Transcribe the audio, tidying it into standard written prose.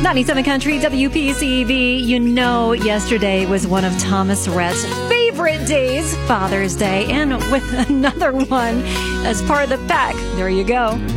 97 Country, WPCV. You know, yesterday was one of Thomas Rhett's favorite days, Father's Day, and with another one as part of the pack. There you go.